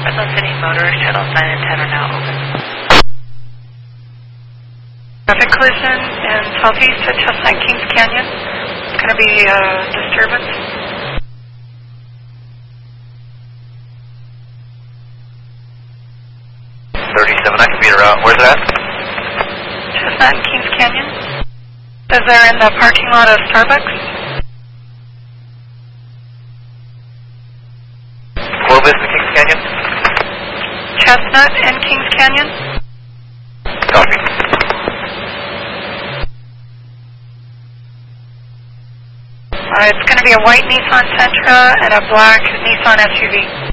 Redland City Motor, shuttle sign and 10 are now open. Traffic collision in southeast at Chestnut Kings Canyon. It's going to be a disturbance. I can beat her out. Where's it at? Chestnut and Kings Canyon. Says they're in the parking lot of Starbucks. Clovis and Kings Canyon? Chestnut and Kings Canyon. Copy. It's going to be a white Nissan Sentra and a black Nissan SUV.